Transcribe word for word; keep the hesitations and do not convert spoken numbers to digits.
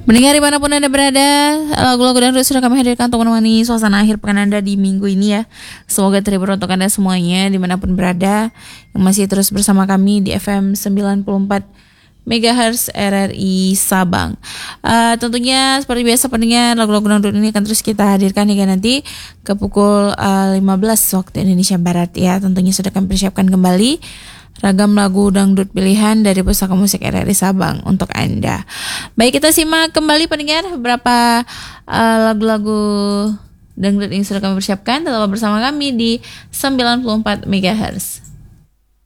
Mendengar dimanapun Anda berada, lagu-lagu dangdut sudah kami hadirkan untuk menemani suasana akhir pekan Anda di minggu ini ya. Semoga terhibur untuk Anda semuanya dimanapun berada, yang masih terus bersama kami di F M sembilan puluh empat megahertz R R I Sabang. uh, Tentunya seperti biasa pendengar, lagu-lagu dangdut ini akan terus kita hadirkan hingga nanti ke pukul uh, lima belas waktu Indonesia Barat ya. Tentunya sudah kami persiapkan kembali ragam lagu dangdut pilihan dari Pusaka Musik R R I Sabang untuk Anda. Baik, kita simak kembali pendengar beberapa uh, lagu-lagu dangdut yang sudah kami persiapkan. Tetap bersama kami di sembilan puluh empat megahertz.